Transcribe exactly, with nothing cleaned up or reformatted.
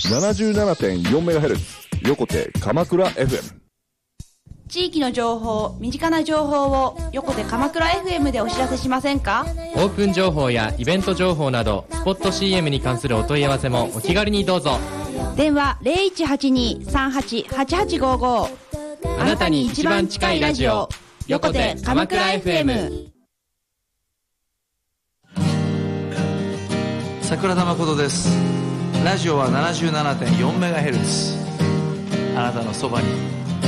ななじゅうななてんよんメガヘルツ 横手鎌倉 エフエム。 地域の情報、身近な情報を横手鎌倉 エフエム でお知らせしませんか？ オープン情報やイベント情報などスポット シーエム に関するお問い合わせもお気軽にどうぞ。 電話 ゼロいちはちに さんはち はちはちごご。 あなたに一番近いラジオ、横手鎌倉 エフエム。 桜田誠です。ラジオは ななじゅうななてんよんメガヘルツ。あなたのそばに